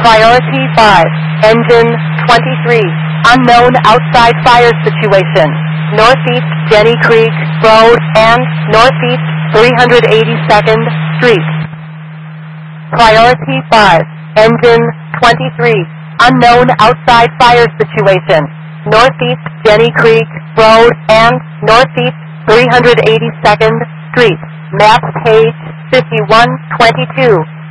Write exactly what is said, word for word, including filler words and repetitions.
Priority five, engine twenty-three, unknown outside fire situation, northeast Jenny Creek Road and northeast three hundred eighty-second Street. Priority five, engine twenty-three, unknown outside fire situation, northeast Jenny Creek Road and northeast three hundred eighty-second Street. Map page fifty-one twenty-two.